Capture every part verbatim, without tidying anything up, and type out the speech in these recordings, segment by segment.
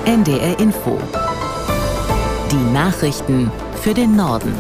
N D R Info. Die Nachrichten für den Norden.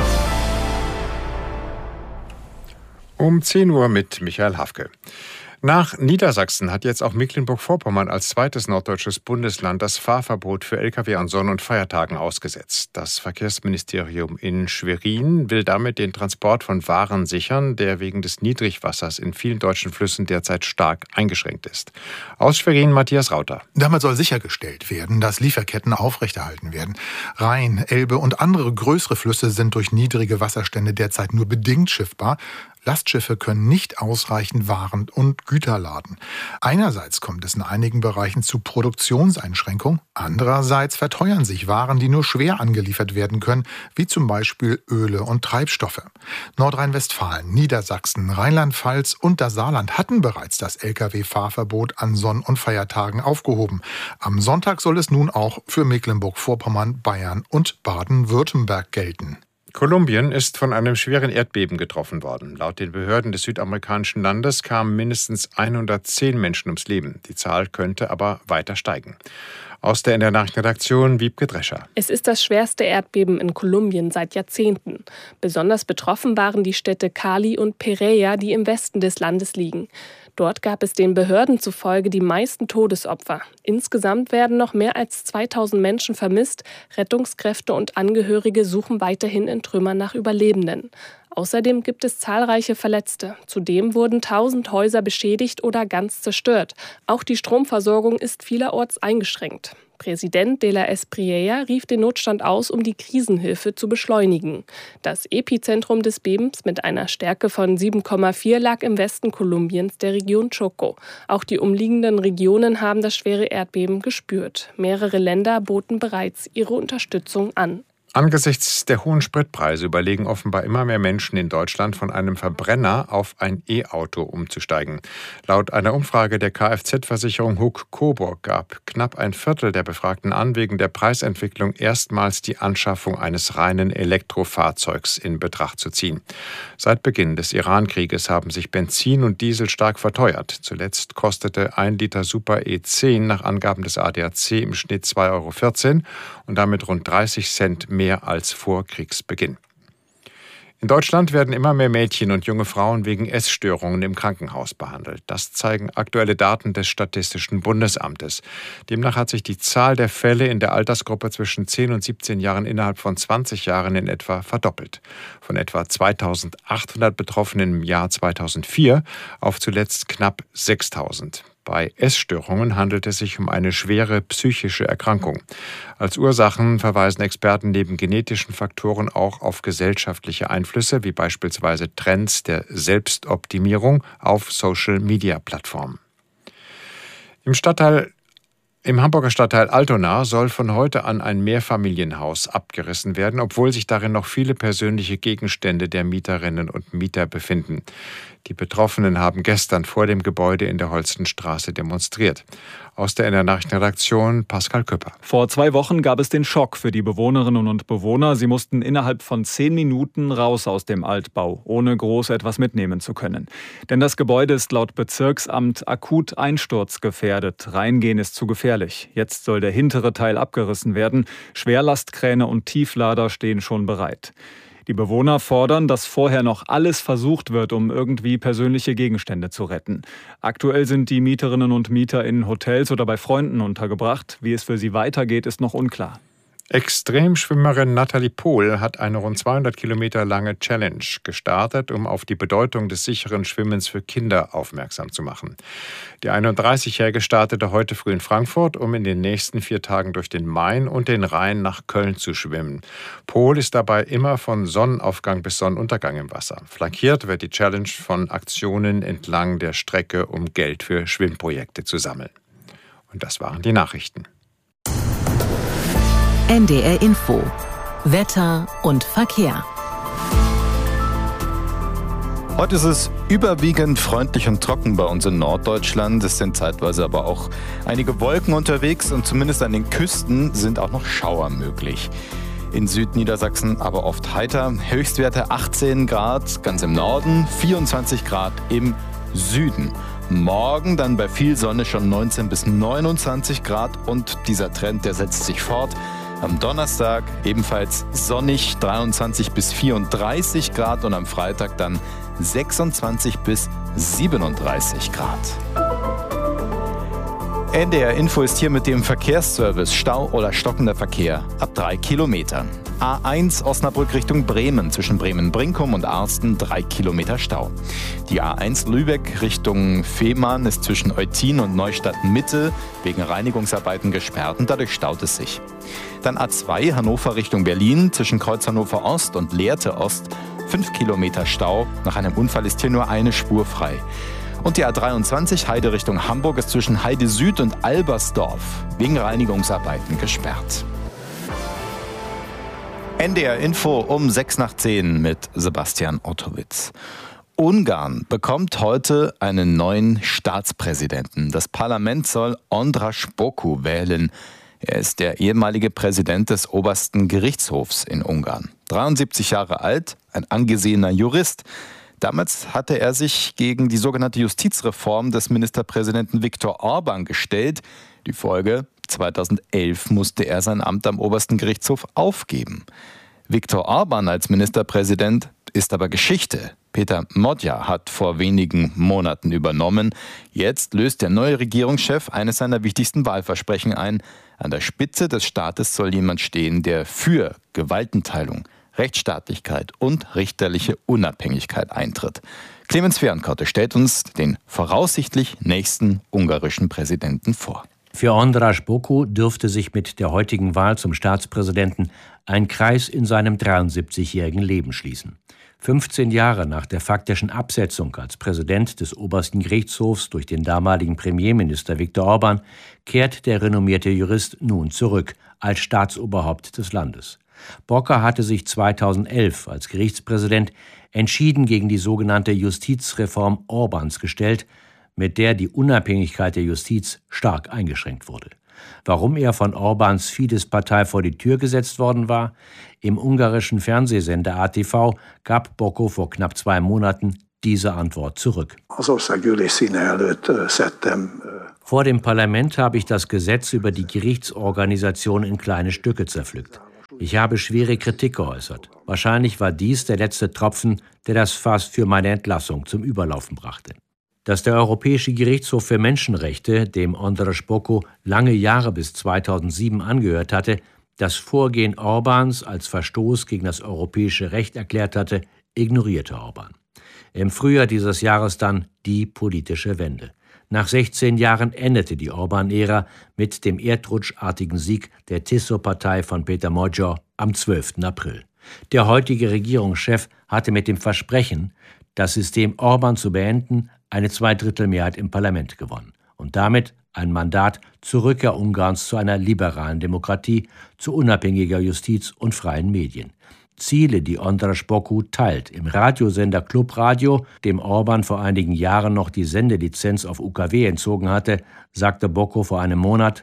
Um zehn Uhr mit Michael Hafke. Nach Niedersachsen hat jetzt auch Mecklenburg-Vorpommern als zweites norddeutsches Bundesland das Fahrverbot für L K W an Sonn- und Feiertagen ausgesetzt. Das Verkehrsministerium in Schwerin will damit den Transport von Waren sichern, der wegen des Niedrigwassers in vielen deutschen Flüssen derzeit stark eingeschränkt ist. Aus Schwerin Matthias Rauter. Damit soll sichergestellt werden, dass Lieferketten aufrechterhalten werden. Rhein, Elbe und andere größere Flüsse sind durch niedrige Wasserstände derzeit nur bedingt schiffbar. Lastschiffe können nicht ausreichend Waren und Güter laden. Einerseits kommt es in einigen Bereichen zu Produktionseinschränkungen, andererseits verteuern sich Waren, die nur schwer angeliefert werden können, wie zum Beispiel Öle und Treibstoffe. Nordrhein-Westfalen, Niedersachsen, Rheinland-Pfalz und das Saarland hatten bereits das L K W-Fahrverbot an Sonn- und Feiertagen aufgehoben. Am Sonntag soll es nun auch für Mecklenburg-Vorpommern, Bayern und Baden-Württemberg gelten. Kolumbien ist von einem schweren Erdbeben getroffen worden. Laut den Behörden des südamerikanischen Landes kamen mindestens hundertzehn Menschen ums Leben. Die Zahl könnte aber weiter steigen. Aus der N D R-Nachrichtenredaktion Wiebke Drescher. Es ist das schwerste Erdbeben in Kolumbien seit Jahrzehnten. Besonders betroffen waren die Städte Cali und Pereira, die im Westen des Landes liegen. Dort gab es den Behörden zufolge die meisten Todesopfer. Insgesamt werden noch mehr als zweitausend Menschen vermisst. Rettungskräfte und Angehörige suchen weiterhin in Trümmern nach Überlebenden. Außerdem gibt es zahlreiche Verletzte. Zudem wurden tausend Häuser beschädigt oder ganz zerstört. Auch die Stromversorgung ist vielerorts eingeschränkt. Präsident de la Espriella rief den Notstand aus, um die Krisenhilfe zu beschleunigen. Das Epizentrum des Bebens mit einer Stärke von sieben Komma vier lag im Westen Kolumbiens, der Region Chocó. Auch die umliegenden Regionen haben das schwere Erdbeben gespürt. Mehrere Länder boten bereits ihre Unterstützung an. Angesichts der hohen Spritpreise überlegen offenbar immer mehr Menschen in Deutschland, von einem Verbrenner auf ein E-Auto umzusteigen. Laut einer Umfrage der Kfz-Versicherung Huck Coburg gab knapp ein Viertel der Befragten an, wegen der Preisentwicklung erstmals die Anschaffung eines reinen Elektrofahrzeugs in Betracht zu ziehen. Seit Beginn des Iran-Krieges haben sich Benzin und Diesel stark verteuert. Zuletzt kostete ein Liter Super E zehn nach Angaben des A D A C im Schnitt zwei Euro vierzehn und damit rund dreißig Cent mehr als vor Kriegsbeginn. In Deutschland werden immer mehr Mädchen und junge Frauen wegen Essstörungen im Krankenhaus behandelt. Das zeigen aktuelle Daten des Statistischen Bundesamtes. Demnach hat sich die Zahl der Fälle in der Altersgruppe zwischen zehn und siebzehn Jahren innerhalb von zwanzig Jahren in etwa verdoppelt. Von etwa zweitausendachthundert Betroffenen im Jahr zweitausendvier auf zuletzt knapp sechstausend. Bei Essstörungen handelt es sich um eine schwere psychische Erkrankung. Als Ursachen verweisen Experten neben genetischen Faktoren auch auf gesellschaftliche Einflüsse, wie beispielsweise Trends der Selbstoptimierung auf Social-Media-Plattformen. Im Stadtteil Im Hamburger Stadtteil Altona soll von heute an ein Mehrfamilienhaus abgerissen werden, obwohl sich darin noch viele persönliche Gegenstände der Mieterinnen und Mieter befinden. Die Betroffenen haben gestern vor dem Gebäude in der Holstenstraße demonstriert. Aus der N D R-Nachrichtenredaktion Pascal Köpper. Vor zwei Wochen gab es den Schock für die Bewohnerinnen und Bewohner. Sie mussten innerhalb von zehn Minuten raus aus dem Altbau, ohne groß etwas mitnehmen zu können. Denn das Gebäude ist laut Bezirksamt akut einsturzgefährdet. Reingehen ist zu gefährlich. Jetzt soll der hintere Teil abgerissen werden. Schwerlastkräne und Tieflader stehen schon bereit. Die Bewohner fordern, dass vorher noch alles versucht wird, um irgendwie persönliche Gegenstände zu retten. Aktuell sind die Mieterinnen und Mieter in Hotels oder bei Freunden untergebracht. Wie es für sie weitergeht, ist noch unklar. Extremschwimmerin Nathalie Pohl hat eine rund zweihundert Kilometer lange Challenge gestartet, um auf die Bedeutung des sicheren Schwimmens für Kinder aufmerksam zu machen. Die einunddreißigjährige startete heute früh in Frankfurt, um in den nächsten vier Tagen durch den Main und den Rhein nach Köln zu schwimmen. Pohl ist dabei immer von Sonnenaufgang bis Sonnenuntergang im Wasser. Flankiert wird die Challenge von Aktionen entlang der Strecke, um Geld für Schwimmprojekte zu sammeln. Und das waren die Nachrichten. N D R Info. Wetter und Verkehr. Heute ist es überwiegend freundlich und trocken bei uns in Norddeutschland. Es sind zeitweise aber auch einige Wolken unterwegs und zumindest an den Küsten sind auch noch Schauer möglich. In Südniedersachsen aber oft heiter. Höchstwerte achtzehn Grad ganz im Norden, vierundzwanzig Grad im Süden. Morgen dann bei viel Sonne schon neunzehn bis neunundzwanzig Grad und dieser Trend, der setzt sich fort. Am Donnerstag ebenfalls sonnig, dreiundzwanzig bis vierunddreißig Grad und am Freitag dann sechsundzwanzig bis siebenunddreißig Grad. N D R Info ist hier mit dem Verkehrsservice. Stau oder stockender Verkehr ab drei Kilometern. A eins Osnabrück Richtung Bremen, zwischen Bremen-Brinkum und Arsten drei Kilometer Stau. Die A eins Lübeck Richtung Fehmarn ist zwischen Eutin und Neustadt-Mitte wegen Reinigungsarbeiten gesperrt und dadurch staut es sich. Dann A zwei Hannover Richtung Berlin, zwischen Kreuz Hannover Ost und Lehrte Ost fünf Kilometer Stau. Nach einem Unfall ist hier nur eine Spur frei. Und die A dreiundzwanzig Heide Richtung Hamburg ist zwischen Heide Süd und Albersdorf wegen Reinigungsarbeiten gesperrt. N D R Info um sechs nach zehn mit Sebastian Ottowitz. Ungarn bekommt heute einen neuen Staatspräsidenten. Das Parlament soll András Bokku wählen. Er ist der ehemalige Präsident des obersten Gerichtshofs in Ungarn. dreiundsiebzig Jahre alt, ein angesehener Jurist. Damals hatte er sich gegen die sogenannte Justizreform des Ministerpräsidenten Viktor Orbán gestellt. Die Folge: zweitausendelf musste er sein Amt am obersten Gerichtshof aufgeben. Viktor Orbán als Ministerpräsident ist aber Geschichte. Peter Magyar hat vor wenigen Monaten übernommen. Jetzt löst der neue Regierungschef eines seiner wichtigsten Wahlversprechen ein. An der Spitze des Staates soll jemand stehen, der für Gewaltenteilung, Rechtsstaatlichkeit und richterliche Unabhängigkeit eintritt. Clemens Fehrenkotte stellt uns den voraussichtlich nächsten ungarischen Präsidenten vor. Für András Bokku dürfte sich mit der heutigen Wahl zum Staatspräsidenten ein Kreis in seinem dreiundsiebzigjährigen Leben schließen. fünfzehn Jahre nach der faktischen Absetzung als Präsident des obersten Gerichtshofs durch den damaligen Premierminister Viktor Orbán kehrt der renommierte Jurist nun zurück als Staatsoberhaupt des Landes. Bokku hatte sich zweitausendelf als Gerichtspräsident entschieden gegen die sogenannte Justizreform Orbáns gestellt, mit der die Unabhängigkeit der Justiz stark eingeschränkt wurde. Warum er von Orbáns Fidesz-Partei vor die Tür gesetzt worden war? Im ungarischen Fernsehsender A T V gab Bokku vor knapp zwei Monaten diese Antwort zurück. Vor dem Parlament habe ich das Gesetz über die Gerichtsorganisation in kleine Stücke zerpflückt. Ich habe schwere Kritik geäußert. Wahrscheinlich war dies der letzte Tropfen, der das Fass für meine Entlassung zum Überlaufen brachte. Dass der Europäische Gerichtshof für Menschenrechte, dem András Bokku lange Jahre bis zweitausendsieben angehört hatte, das Vorgehen Orbáns als Verstoß gegen das europäische Recht erklärt hatte, ignorierte Orbán. Im Frühjahr dieses Jahres dann die politische Wende. Nach sechzehn Jahren endete die Orbán-Ära mit dem erdrutschartigen Sieg der Tiszó-Partei von Peter Magyar am zwölften April. Der heutige Regierungschef hatte mit dem Versprechen, das System Orbán zu beenden, eine Zweidrittelmehrheit im Parlament gewonnen und damit ein Mandat zur Rückkehr Ungarns zu einer liberalen Demokratie, zu unabhängiger Justiz und freien Medien. Ziele, die András Bokku teilt. Im Radiosender Klub Radio, dem Orbán vor einigen Jahren noch die Sendelizenz auf U K W entzogen hatte, sagte Bokku vor einem Monat: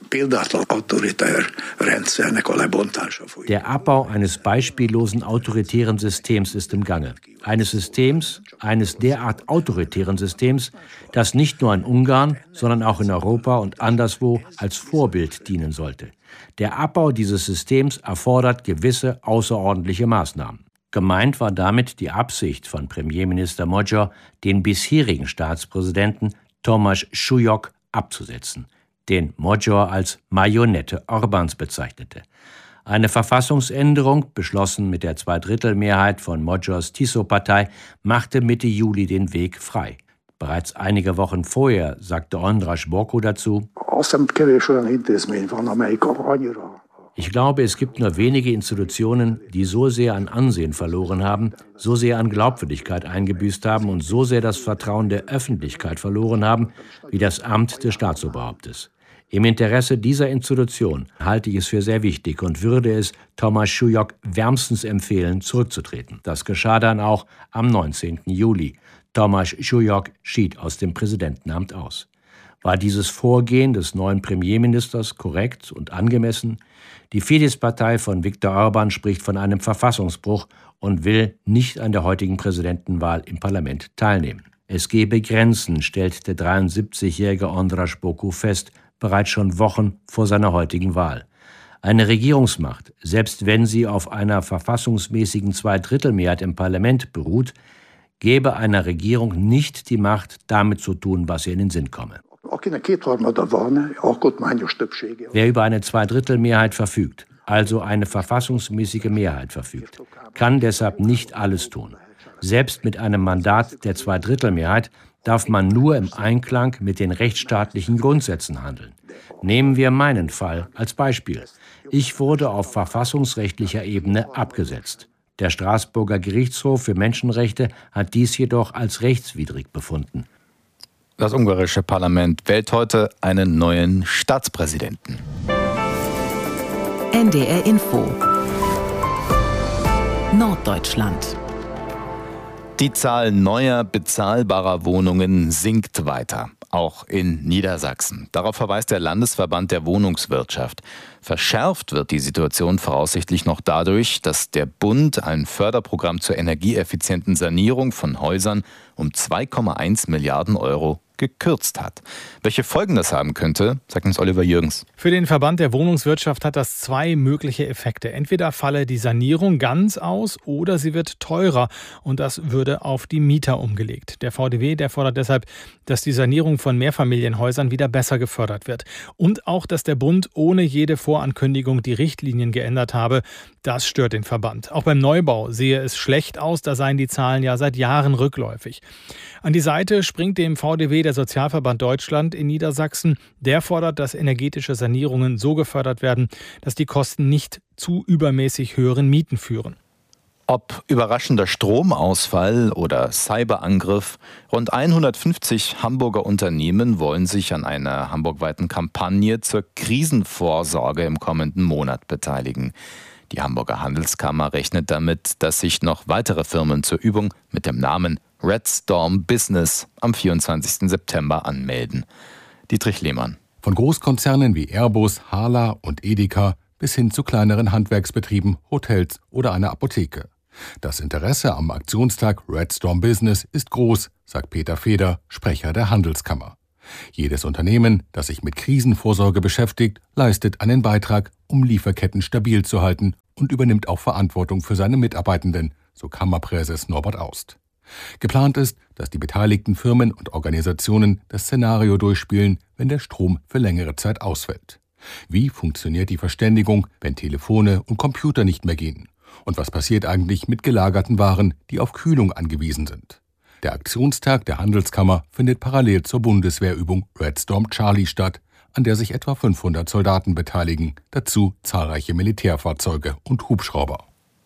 Der Abbau eines beispiellosen autoritären Systems ist im Gange. Eines Systems, eines derart autoritären Systems, das nicht nur in Ungarn, sondern auch in Europa und anderswo als Vorbild dienen sollte. Der Abbau dieses Systems erfordert gewisse außerordentliche Maßnahmen. Gemeint war damit die Absicht von Premierminister Magyar, den bisherigen Staatspräsidenten Tomáš Šujók abzusetzen, den Magyar als Marionette Orbáns bezeichnete. Eine Verfassungsänderung, beschlossen mit der Zweidrittelmehrheit von Magyars Tiszó-Partei, machte Mitte Juli den Weg frei. Bereits einige Wochen vorher sagte András Bokku dazu: Ich glaube, es gibt nur wenige Institutionen, die so sehr an Ansehen verloren haben, so sehr an Glaubwürdigkeit eingebüßt haben und so sehr das Vertrauen der Öffentlichkeit verloren haben, wie das Amt des Staatsoberhauptes. Im Interesse dieser Institution halte ich es für sehr wichtig und würde es Tomáš Šujók wärmstens empfehlen, zurückzutreten. Das geschah dann auch am neunzehnten Juli. Tomáš Šujók schied aus dem Präsidentenamt aus. War dieses Vorgehen des neuen Premierministers korrekt und angemessen? Die Fidesz-Partei von Viktor Orbán spricht von einem Verfassungsbruch und will nicht an der heutigen Präsidentenwahl im Parlament teilnehmen. Es gebe Grenzen, stellt der dreiundsiebzigjährige Andras Boku fest, bereits schon Wochen vor seiner heutigen Wahl. Eine Regierungsmacht, selbst wenn sie auf einer verfassungsmäßigen Zweidrittelmehrheit im Parlament beruht, gebe einer Regierung nicht die Macht, damit zu tun, was ihr in den Sinn komme. Wer über eine Zweidrittelmehrheit verfügt, also eine verfassungsmäßige Mehrheit verfügt, kann deshalb nicht alles tun. Selbst mit einem Mandat der Zweidrittelmehrheit darf man nur im Einklang mit den rechtsstaatlichen Grundsätzen handeln. Nehmen wir meinen Fall als Beispiel. Ich wurde auf verfassungsrechtlicher Ebene abgesetzt. Der Straßburger Gerichtshof für Menschenrechte hat dies jedoch als rechtswidrig befunden. Das ungarische Parlament wählt heute einen neuen Staatspräsidenten. N D R Info Norddeutschland. Die Zahl neuer bezahlbarer Wohnungen sinkt weiter, auch in Niedersachsen. Darauf verweist der Landesverband der Wohnungswirtschaft. Verschärft wird die Situation voraussichtlich noch dadurch, dass der Bund ein Förderprogramm zur energieeffizienten Sanierung von Häusern um zwei Komma eins Milliarden Euro gekürzt hat. Welche Folgen das haben könnte, sagt uns Oliver Jürgens. Für den Verband der Wohnungswirtschaft hat das zwei mögliche Effekte. Entweder falle die Sanierung ganz aus oder sie wird teurer und das würde auf die Mieter umgelegt. Der V D W, der fordert deshalb, dass die Sanierung von Mehrfamilienhäusern wieder besser gefördert wird. Und auch, dass der Bund ohne jede Vorankündigung die Richtlinien geändert habe, das stört den Verband. Auch beim Neubau sehe es schlecht aus, da seien die Zahlen ja seit Jahren rückläufig. An die Seite springt dem V D W der Sozialverband Deutschland in Niedersachsen. Der fordert, dass energetische Sanierungen so gefördert werden, dass die Kosten nicht zu übermäßig höheren Mieten führen. Ob überraschender Stromausfall oder Cyberangriff, rund hundertfünfzig Hamburger Unternehmen wollen sich an einer hamburgweiten Kampagne zur Krisenvorsorge im kommenden Monat beteiligen. Die Hamburger Handelskammer rechnet damit, dass sich noch weitere Firmen zur Übung mit dem Namen Red Storm Business am vierundzwanzigsten September anmelden. Dietrich Lehmann. Von Großkonzernen wie Airbus, Hala und Edeka bis hin zu kleineren Handwerksbetrieben, Hotels oder einer Apotheke. Das Interesse am Aktionstag Red Storm Business ist groß, sagt Peter Feder, Sprecher der Handelskammer. Jedes Unternehmen, das sich mit Krisenvorsorge beschäftigt, leistet einen Beitrag, um Lieferketten stabil zu halten und übernimmt auch Verantwortung für seine Mitarbeitenden, so Kammerpräses Norbert Aust. Geplant ist, dass die beteiligten Firmen und Organisationen das Szenario durchspielen, wenn der Strom für längere Zeit ausfällt. Wie funktioniert die Verständigung, wenn Telefone und Computer nicht mehr gehen? Und was passiert eigentlich mit gelagerten Waren, die auf Kühlung angewiesen sind? Der Aktionstag der Handelskammer findet parallel zur Bundeswehrübung Red Storm Charlie statt, an der sich etwa fünfhundert Soldaten beteiligen, dazu zahlreiche Militärfahrzeuge und Hubschrauber.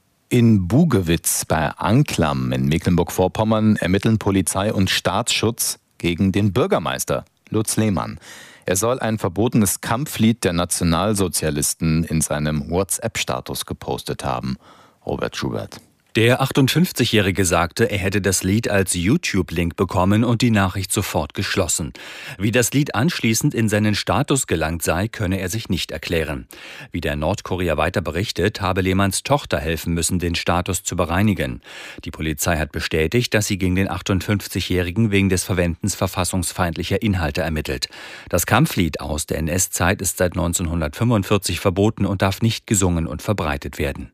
In Bugewitz bei Anklam in Mecklenburg-Vorpommern ermitteln Polizei und Staatsschutz gegen den Bürgermeister Lutz Lehmann. Er soll ein verbotenes Kampflied der Nationalsozialisten in seinem WhatsApp-Status gepostet haben. Robert Schubert. Der achtundfünfzigjährige sagte, er hätte das Lied als YouTube-Link bekommen und die Nachricht sofort geschlossen. Wie das Lied anschließend in seinen Status gelangt sei, könne er sich nicht erklären. Wie der Nordkurier weiter berichtet, habe Lehmanns Tochter helfen müssen, den Status zu bereinigen. Die Polizei hat bestätigt, dass sie gegen den achtundfünfzigjährigen wegen des Verwendens verfassungsfeindlicher Inhalte ermittelt. Das Kampflied aus der N S-Zeit ist seit neunzehnhundertfünfundvierzig verboten und darf nicht gesungen und verbreitet werden.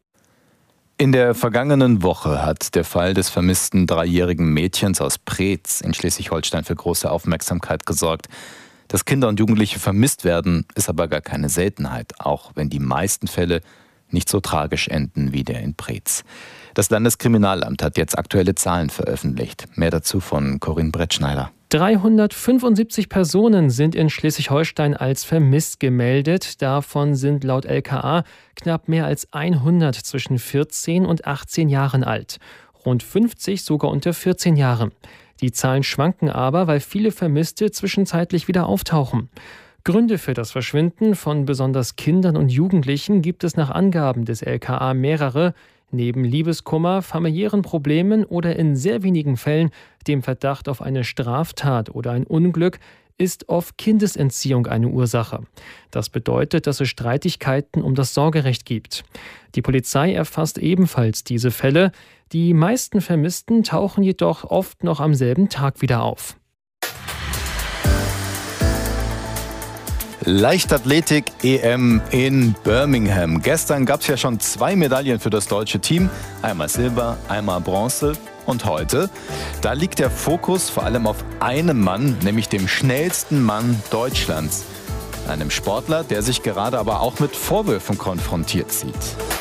In der vergangenen Woche hat der Fall des vermissten dreijährigen Mädchens aus Preetz in Schleswig-Holstein für große Aufmerksamkeit gesorgt. Dass Kinder und Jugendliche vermisst werden, ist aber gar keine Seltenheit, auch wenn die meisten Fälle nicht so tragisch enden wie der in Preetz. Das Landeskriminalamt hat jetzt aktuelle Zahlen veröffentlicht. Mehr dazu von Corinne Brettschneider. dreihundertfünfundsiebzig Personen sind in Schleswig-Holstein als vermisst gemeldet. Davon sind laut L K A knapp mehr als hundert zwischen vierzehn und achtzehn Jahren alt. Rund fünfzig sogar unter vierzehn Jahren. Die Zahlen schwanken aber, weil viele Vermisste zwischenzeitlich wieder auftauchen. Gründe für das Verschwinden von besonders Kindern und Jugendlichen gibt es nach Angaben des L K A mehrere. Neben Liebeskummer, familiären Problemen oder in sehr wenigen Fällen dem Verdacht auf eine Straftat oder ein Unglück ist oft Kindesentziehung eine Ursache. Das bedeutet, dass es Streitigkeiten um das Sorgerecht gibt. Die Polizei erfasst ebenfalls diese Fälle. Die meisten Vermissten tauchen jedoch oft noch am selben Tag wieder auf. Leichtathletik-E M in Birmingham. Gestern gab es ja schon zwei Medaillen für das deutsche Team. Einmal Silber, einmal Bronze. Und heute, da liegt der Fokus vor allem auf einem Mann, nämlich dem schnellsten Mann Deutschlands. Einem Sportler, der sich gerade aber auch mit Vorwürfen konfrontiert sieht.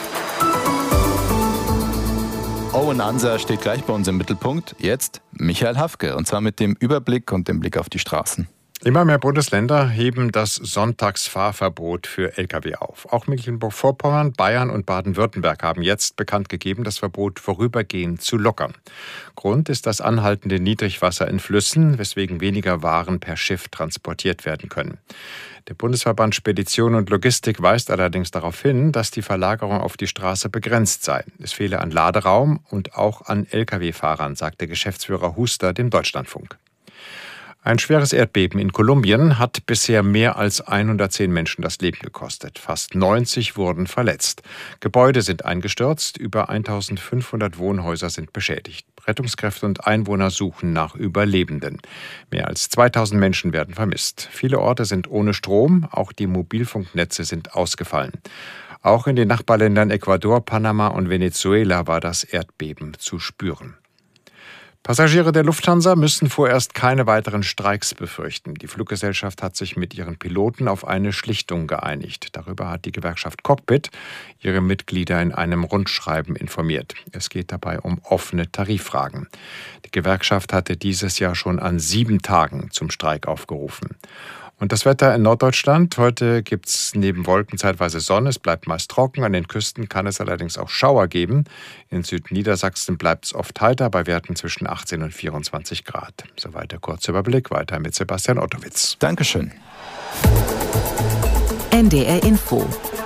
Owen Ansa steht gleich bei uns im Mittelpunkt. Jetzt Michael Hafke, und zwar mit dem Überblick und dem Blick auf die Straßen. Immer mehr Bundesländer heben das Sonntagsfahrverbot für L K W auf. Auch Mecklenburg-Vorpommern, Bayern und Baden-Württemberg haben jetzt bekannt gegeben, das Verbot vorübergehend zu lockern. Grund ist das anhaltende Niedrigwasser in Flüssen, weswegen weniger Waren per Schiff transportiert werden können. Der Bundesverband Spedition und Logistik weist allerdings darauf hin, dass die Verlagerung auf die Straße begrenzt sei. Es fehle an Laderaum und auch an L K W-Fahrern, sagte Geschäftsführer Huster dem Deutschlandfunk. Ein schweres Erdbeben in Kolumbien hat bisher mehr als hundertzehn Menschen das Leben gekostet. Fast neunzig wurden verletzt. Gebäude sind eingestürzt, über eintausendfünfhundert Wohnhäuser sind beschädigt. Rettungskräfte und Einwohner suchen nach Überlebenden. Mehr als zweitausend Menschen werden vermisst. Viele Orte sind ohne Strom, auch die Mobilfunknetze sind ausgefallen. Auch in den Nachbarländern Ecuador, Panama und Venezuela war das Erdbeben zu spüren. Passagiere der Lufthansa müssen vorerst keine weiteren Streiks befürchten. Die Fluggesellschaft hat sich mit ihren Piloten auf eine Schlichtung geeinigt. Darüber hat die Gewerkschaft Cockpit ihre Mitglieder in einem Rundschreiben informiert. Es geht dabei um offene Tariffragen. Die Gewerkschaft hatte dieses Jahr schon an sieben Tagen zum Streik aufgerufen. Und das Wetter in Norddeutschland. Heute gibt es neben Wolken zeitweise Sonne. Es bleibt meist trocken. An den Küsten kann es allerdings auch Schauer geben. In Südniedersachsen bleibt es oft heiter, bei Werten zwischen achtzehn und vierundzwanzig Grad. Soweit der kurze Überblick. Weiter mit Sebastian Ottowitz. Dankeschön. N D R Info.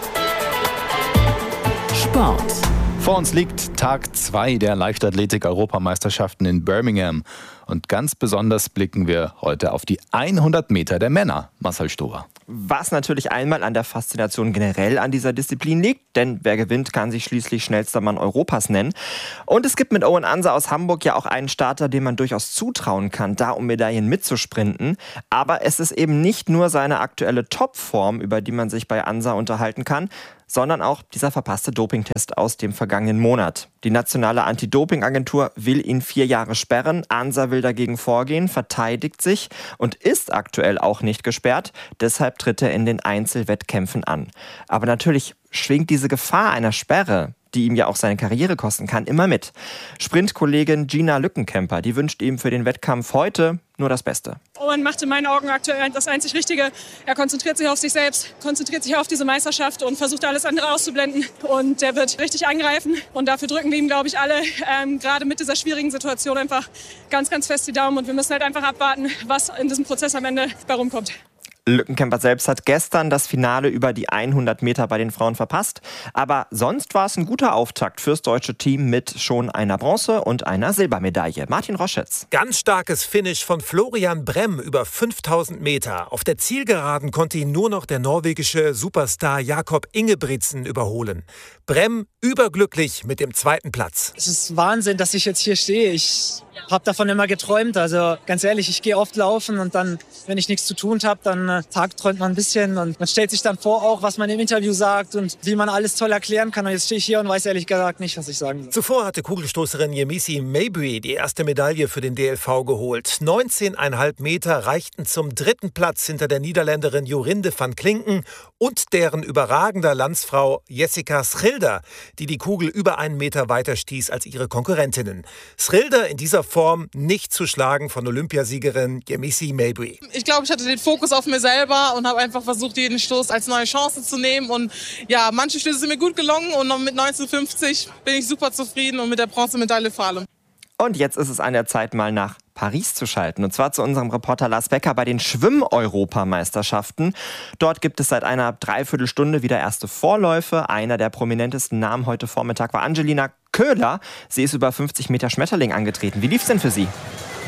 Sport. Vor uns liegt Tag zwei der Leichtathletik-Europameisterschaften in Birmingham. Und ganz besonders blicken wir heute auf die hundert Meter der Männer. Marcel Stober. Was natürlich einmal an der Faszination generell an dieser Disziplin liegt, denn wer gewinnt, kann sich schließlich schnellster Mann Europas nennen. Und es gibt mit Owen Ansa aus Hamburg ja auch einen Starter, dem man durchaus zutrauen kann, da um Medaillen mitzusprinten. Aber es ist eben nicht nur seine aktuelle Topform, über die man sich bei Ansa unterhalten kann, sondern auch dieser verpasste Dopingtest aus dem vergangenen Monat. Die nationale Anti-Doping-Agentur will ihn vier Jahre sperren. Ansa will dagegen vorgehen, verteidigt sich und ist aktuell auch nicht gesperrt. Deshalb tritt er in den Einzelwettkämpfen an. Aber natürlich schwingt diese Gefahr einer Sperre, die ihm ja auch seine Karriere kosten kann, immer mit. Sprintkollegin Gina Lückenkämper, die wünscht ihm für den Wettkampf heute nur das Beste. Owen macht in meinen Augen aktuell das einzig Richtige. Er konzentriert sich auf sich selbst, konzentriert sich auf diese Meisterschaft und versucht alles andere auszublenden. Und der wird richtig angreifen. Und dafür drücken wir ihm, glaube ich, alle, ähm, gerade mit dieser schwierigen Situation, einfach ganz, ganz fest die Daumen. Und wir müssen halt einfach abwarten, was in diesem Prozess am Ende bei rumkommt. Lückenkämper selbst hat gestern das Finale über die hundert Meter bei den Frauen verpasst. Aber sonst war es ein guter Auftakt fürs deutsche Team mit schon einer Bronze- und einer Silbermedaille. Martin Roschetz. Ganz starkes Finish von Florian Brem über fünftausend Meter. Auf der Zielgeraden konnte ihn nur noch der norwegische Superstar Jakob Ingebrigtsen überholen. Brem überglücklich mit dem zweiten Platz. Es ist Wahnsinn, dass ich jetzt hier stehe. Ich habe davon immer geträumt. Also ganz ehrlich, ich gehe oft laufen und dann, wenn ich nichts zu tun habe, dann äh, tagträumt man ein bisschen und man stellt sich dann vor, auch was man im Interview sagt und wie man alles toll erklären kann. Und jetzt stehe ich hier und weiß ehrlich gesagt nicht, was ich sagen soll. Zuvor hatte Kugelstoßerin Yemisi Mabry die erste Medaille für den D L V geholt. neunzehn Komma fünf Meter reichten zum dritten Platz hinter der Niederländerin Jorinde van Klinken und deren überragender Landsfrau Jessica Schilder, die die Kugel über einen Meter weiter stieß als ihre Konkurrentinnen. Schilder in dieser Form nicht zu schlagen von Olympiasiegerin Yemisi Mabry. Ich glaube, ich hatte den Fokus auf mir selber und habe einfach versucht, jeden Stoß als neue Chance zu nehmen. Und ja, manche Stöße sind mir gut gelungen und mit neunzehnhundertfünfzig bin ich super zufrieden und mit der Bronzemedaille vor allem. Und jetzt ist es an der Zeit, mal nach Paris zu schalten. Und zwar zu unserem Reporter Lars Becker bei den Schwimm-Europameisterschaften. Dort gibt es seit einer Dreiviertelstunde wieder erste Vorläufe. Einer der prominentesten Namen heute Vormittag war Angelina Köhler. Sie ist über fünfzig Meter Schmetterling angetreten. Wie lief's denn für sie?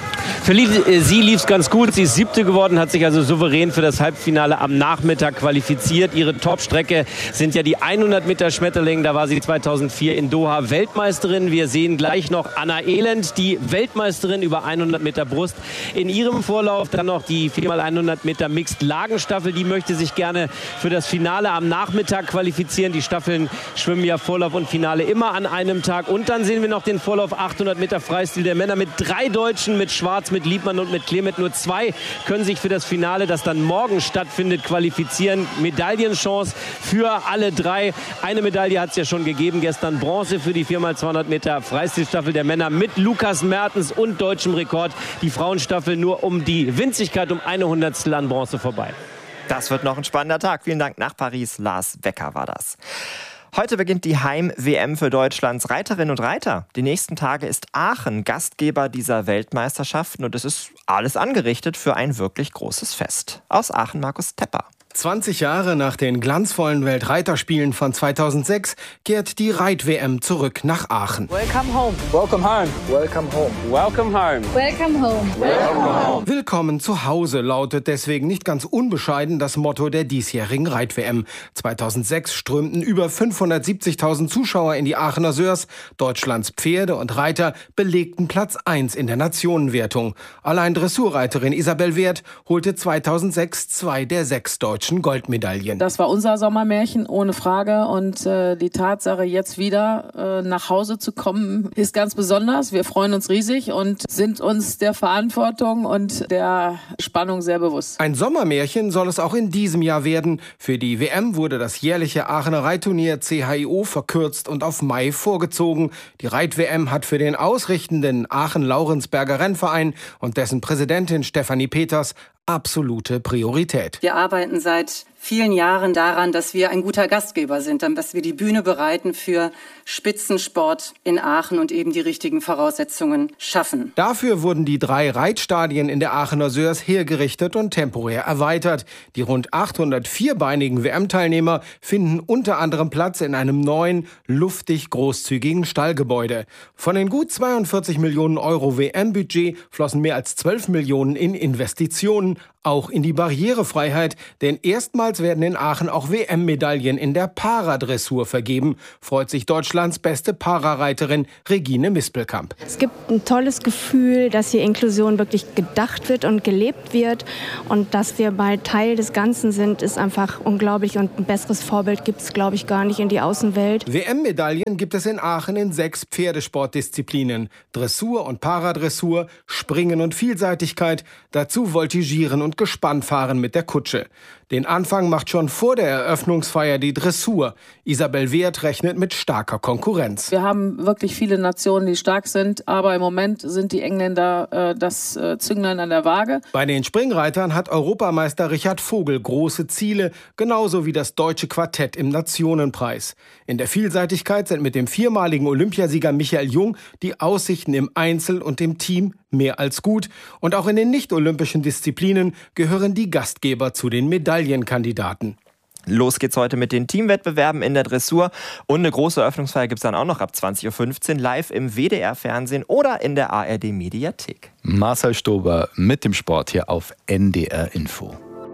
Für sie lief es ganz gut. Sie ist siebte geworden, hat sich also souverän für das Halbfinale am Nachmittag qualifiziert. Ihre Top-Strecke sind ja die hundert Meter Schmetterling. Da war sie zweitausendvier in Doha Weltmeisterin. Wir sehen gleich noch Anna Elend, die Weltmeisterin über hundert Meter Brust. In ihrem Vorlauf dann noch die vier mal hundert Meter Mixed-Lagenstaffel. Die möchte sich gerne für das Finale am Nachmittag qualifizieren. Die Staffeln schwimmen ja Vorlauf und Finale immer an einem Tag. Und dann sehen wir noch den Vorlauf achthundert Meter Freistil der Männer mit drei Deutschen, mit Schwarz, mit Liebmann und mit Clement. Nur zwei können sich für das Finale, das dann morgen stattfindet, qualifizieren. Medaillenchance für alle drei. Eine Medaille hat es ja schon gegeben. Gestern Bronze für die vier mal zweihundert Meter Freistilstaffel der Männer mit Lukas Mertens und deutschem Rekord. Die Frauenstaffel nur um die Winzigkeit, um eine Hundertstel an Bronze vorbei. Das wird noch ein spannender Tag. Vielen Dank nach Paris. Lars Wecker war das. Heute beginnt die Heim-W M für Deutschlands Reiterinnen und Reiter. Die nächsten Tage ist Aachen Gastgeber dieser Weltmeisterschaften und es ist alles angerichtet für ein wirklich großes Fest. Aus Aachen Markus Tepper. zwanzig Jahre nach den glanzvollen Weltreiterspielen von zweitausendsechs kehrt die Reit-W M zurück nach Aachen. Welcome home. Welcome home. Welcome home. Welcome home. Welcome home. Welcome home. Willkommen zu Hause lautet deswegen nicht ganz unbescheiden das Motto der diesjährigen Reit-W M. zweitausendsechs strömten über fünfhundertsiebzigtausend Zuschauer in die Aachener Sörs. Deutschlands Pferde und Reiter belegten Platz eins in der Nationenwertung. Allein Dressurreiterin Isabel Wert holte zweitausendsechs zwei der sechs Deutschen Goldmedaillen. Das war unser Sommermärchen, ohne Frage. Und äh, die Tatsache, jetzt wieder äh, nach Hause zu kommen, ist ganz besonders. Wir freuen uns riesig und sind uns der Verantwortung und der Spannung sehr bewusst. Ein Sommermärchen soll es auch in diesem Jahr werden. Für die W M wurde das jährliche Aachener Reitturnier C H I O verkürzt und auf Mai vorgezogen. Die Reit-W M hat für den ausrichtenden Aachen-Laurensberger Rennverein und dessen Präsidentin Stefanie Peters absolute Priorität. Wir arbeiten seit vielen Jahren daran, dass wir ein guter Gastgeber sind, dass wir die Bühne bereiten für Spitzensport in Aachen und eben die richtigen Voraussetzungen schaffen. Dafür wurden die drei Reitstadien in der Aachener Sörs hergerichtet und temporär erweitert. Die rund achthundert vierbeinigen W M-Teilnehmer finden unter anderem Platz in einem neuen, luftig großzügigen Stallgebäude. Von den gut zweiundvierzig Millionen Euro W M-Budget flossen mehr als zwölf Millionen in Investitionen, auch in die Barrierefreiheit, denn erstmals werden in Aachen auch W M-Medaillen in der Paradressur vergeben, freut sich Deutschlands beste Parareiterin Regine Mispelkamp. Es gibt ein tolles Gefühl, dass hier Inklusion wirklich gedacht wird und gelebt wird und dass wir bald Teil des Ganzen sind, ist einfach unglaublich und ein besseres Vorbild gibt es, glaube ich, gar nicht in die Außenwelt. W M-Medaillen gibt es in Aachen in sechs Pferdesportdisziplinen, Dressur und Paradressur, Springen und Vielseitigkeit, dazu Voltigieren und Gespannfahren mit der Kutsche. Den Anfang macht schon vor der Eröffnungsfeier die Dressur. Isabel Wert rechnet mit starker Konkurrenz. Wir haben wirklich viele Nationen, die stark sind, aber im Moment sind die Engländer äh, das äh, Zünglein an der Waage. Bei den Springreitern hat Europameister Richard Vogel große Ziele, genauso wie das deutsche Quartett im Nationenpreis. In der Vielseitigkeit sind mit dem viermaligen Olympiasieger Michael Jung die Aussichten im Einzel und im Team mehr als gut. Und auch in den nicht-olympischen Disziplinen gehören die Gastgeber zu den Medaillenkandidaten. Los geht's heute mit den Teamwettbewerben in der Dressur. Und eine große Eröffnungsfeier gibt's dann auch noch ab zwanzig Uhr fünfzehn live im W D R-Fernsehen oder in der A R D-Mediathek. Marcel Stober mit dem Sport hier auf N D R Info.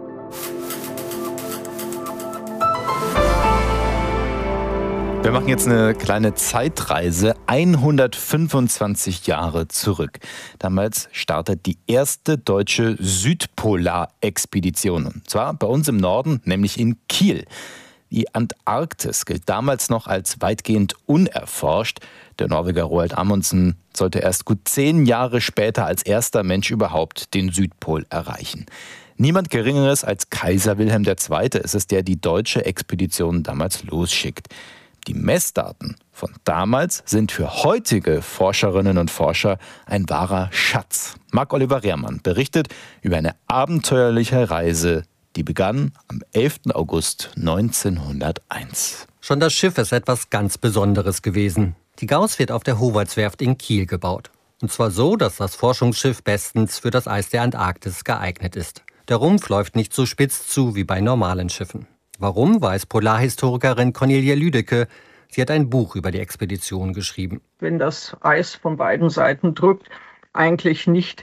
Wir machen jetzt eine kleine Zeitreise hundertfünfundzwanzig Jahre zurück. Damals startet die erste deutsche Südpolarexpedition. Und zwar bei uns im Norden, nämlich in Kiel. Die Antarktis gilt damals noch als weitgehend unerforscht. Der Norweger Roald Amundsen sollte erst gut zehn Jahre später als erster Mensch überhaupt den Südpol erreichen. Niemand Geringeres als Kaiser Wilhelm der Zweite ist es, der die deutsche Expedition damals losschickt. Die Messdaten von damals sind für heutige Forscherinnen und Forscher ein wahrer Schatz. Marc-Oliver Rehrmann berichtet über eine abenteuerliche Reise, die begann am elften August neunzehnhunderteins. Schon das Schiff ist etwas ganz Besonderes gewesen. Die Gauss wird auf der Howaldswerft in Kiel gebaut. Und zwar so, dass das Forschungsschiff bestens für das Eis der Antarktis geeignet ist. Der Rumpf läuft nicht so spitz zu wie bei normalen Schiffen. Warum, weiß Polarhistorikerin Cornelia Lüdecke. Sie hat ein Buch über die Expedition geschrieben. Wenn das Eis von beiden Seiten drückt, eigentlich nicht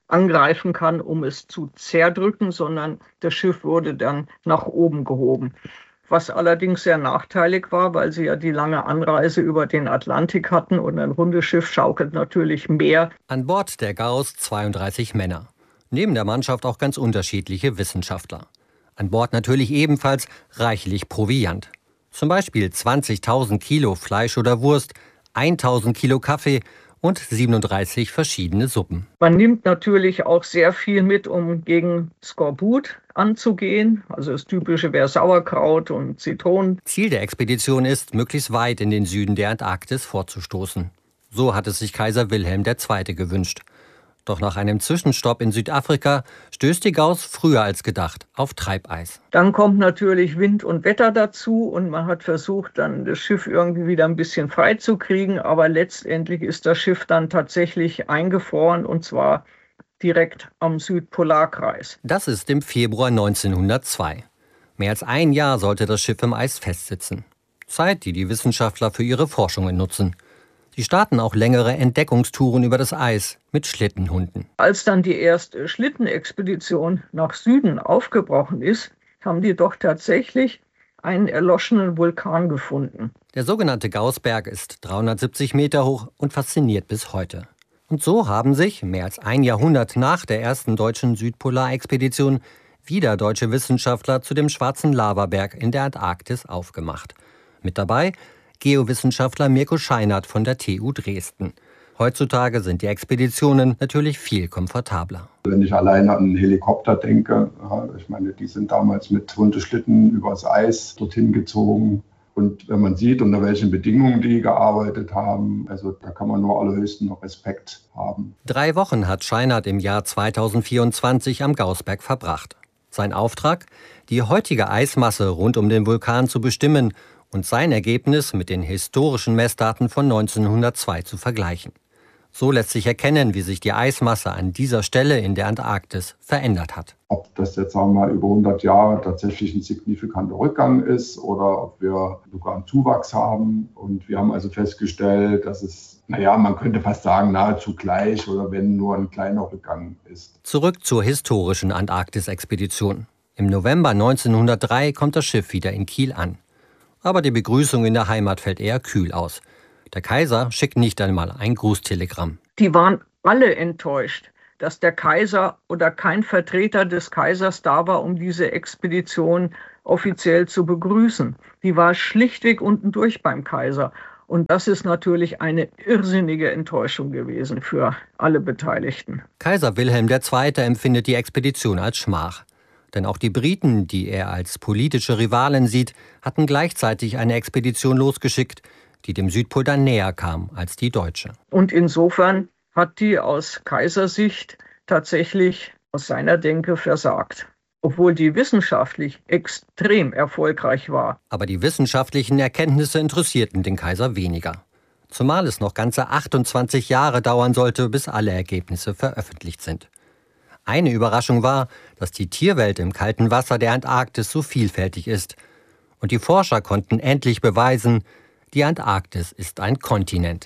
angreifen kann, um es zu zerdrücken, sondern das Schiff wurde dann nach oben gehoben. Was allerdings sehr nachteilig war, weil sie ja die lange Anreise über den Atlantik hatten und ein rundes Schiff schaukelt natürlich mehr. An Bord der Gauss zweiunddreißig Männer. Neben der Mannschaft auch ganz unterschiedliche Wissenschaftler. An Bord natürlich ebenfalls reichlich Proviant. Zum Beispiel zwanzigtausend Kilo Fleisch oder Wurst, tausend Kilo Kaffee und siebenunddreißig verschiedene Suppen. Man nimmt natürlich auch sehr viel mit, um gegen Skorbut anzugehen. Also das Typische wäre Sauerkraut und Zitronen. Ziel der Expedition ist, möglichst weit in den Süden der Antarktis vorzustoßen. So hat es sich Kaiser Wilhelm der Zweite gewünscht. Doch nach einem Zwischenstopp in Südafrika stößt die Gauss früher als gedacht auf Treibeis. Dann kommt natürlich Wind und Wetter dazu und man hat versucht, dann das Schiff irgendwie wieder ein bisschen frei zu kriegen. Aber letztendlich ist das Schiff dann tatsächlich eingefroren und zwar direkt am Südpolarkreis. Das ist im Februar neunzehnhundertzwei. Mehr als ein Jahr sollte das Schiff im Eis festsitzen. Zeit, die die Wissenschaftler für ihre Forschungen nutzen. Sie starten auch längere Entdeckungstouren über das Eis mit Schlittenhunden. Als dann die erste Schlittenexpedition nach Süden aufgebrochen ist, haben die doch tatsächlich einen erloschenen Vulkan gefunden. Der sogenannte Gaussberg ist dreihundertsiebzig Meter hoch und fasziniert bis heute. Und so haben sich, mehr als ein Jahrhundert nach der ersten deutschen Südpolarexpedition, wieder deutsche Wissenschaftler zu dem schwarzen Lavaberg in der Antarktis aufgemacht. Mit dabei Geowissenschaftler Mirko Scheinert von der T U Dresden. Heutzutage sind die Expeditionen natürlich viel komfortabler. Wenn ich alleine an einen Helikopter denke, ich meine, die sind damals mit Hundeschlitten übers Eis dorthin gezogen. Und wenn man sieht, unter welchen Bedingungen die gearbeitet haben, also da kann man nur allerhöchsten Respekt haben. Drei Wochen hat Scheinert im Jahr zweitausendvierundzwanzig am Gaussberg verbracht. Sein Auftrag? Die heutige Eismasse rund um den Vulkan zu bestimmen und sein Ergebnis mit den historischen Messdaten von neunzehnhundertzwei zu vergleichen. So lässt sich erkennen, wie sich die Eismasse an dieser Stelle in der Antarktis verändert hat. Ob das jetzt sagen wir mal über hundert Jahre tatsächlich ein signifikanter Rückgang ist oder ob wir sogar einen Zuwachs haben. Und wir haben also festgestellt, dass es, naja, man könnte fast sagen, nahezu gleich oder wenn nur ein kleiner Rückgang ist. Zurück zur historischen Antarktis-Expedition. Im November neunzehnhundertdrei kommt das Schiff wieder in Kiel an. Aber die Begrüßung in der Heimat fällt eher kühl aus. Der Kaiser schickt nicht einmal ein Grußtelegramm. Die waren alle enttäuscht, dass der Kaiser oder kein Vertreter des Kaisers da war, um diese Expedition offiziell zu begrüßen. Die war schlichtweg unten durch beim Kaiser. Und das ist natürlich eine irrsinnige Enttäuschung gewesen für alle Beteiligten. Kaiser Wilhelm der Zweite empfindet die Expedition als Schmach. Denn auch die Briten, die er als politische Rivalen sieht, hatten gleichzeitig eine Expedition losgeschickt, die dem Südpol dann näher kam als die deutsche. Und insofern hat die aus Kaisersicht tatsächlich aus seiner Denke versagt. Obwohl die wissenschaftlich extrem erfolgreich war. Aber die wissenschaftlichen Erkenntnisse interessierten den Kaiser weniger. Zumal es noch ganze achtundzwanzig Jahre dauern sollte, bis alle Ergebnisse veröffentlicht sind. Eine Überraschung war, dass die Tierwelt im kalten Wasser der Antarktis so vielfältig ist. Und die Forscher konnten endlich beweisen, die Antarktis ist ein Kontinent.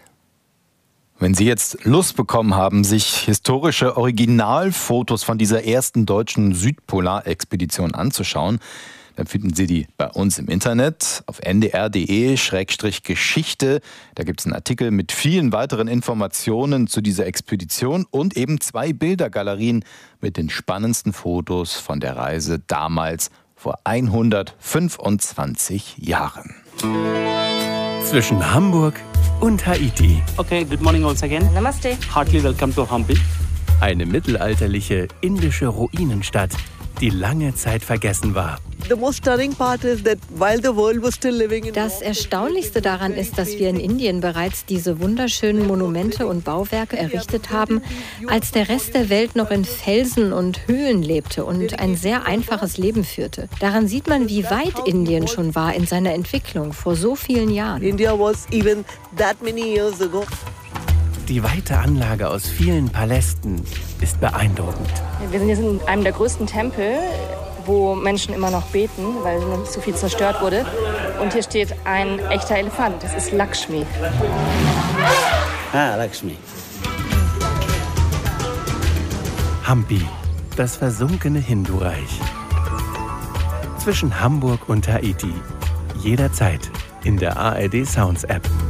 Wenn Sie jetzt Lust bekommen haben, sich historische Originalfotos von dieser ersten deutschen Südpolarexpedition anzuschauen, dann finden Sie die bei uns im Internet auf n d r punkt d e Schrägstrich Geschichte. Da gibt es einen Artikel mit vielen weiteren Informationen zu dieser Expedition und eben zwei Bildergalerien mit den spannendsten Fotos von der Reise damals vor hundertfünfundzwanzig Jahren. Zwischen Hamburg und Haiti. Okay, good morning once again. Namaste. Heartily welcome to Hampi. Eine mittelalterliche indische Ruinenstadt, die lange Zeit vergessen war. Das Erstaunlichste daran ist, dass wir in Indien bereits diese wunderschönen Monumente und Bauwerke errichtet haben, als der Rest der Welt noch in Felsen und Höhlen lebte und ein sehr einfaches Leben führte. Daran sieht man, wie weit Indien schon war in seiner Entwicklung vor so vielen Jahren. Die weite Anlage aus vielen Palästen ist beeindruckend. Wir sind jetzt in einem der größten Tempel, wo Menschen immer noch beten, weil noch nicht so viel zerstört wurde. Und hier steht ein echter Elefant. Das ist Lakshmi. Ah, Lakshmi. Hampi, das versunkene Hindu-Reich. Zwischen Hamburg und Tahiti. Jederzeit in der A R D Sounds App.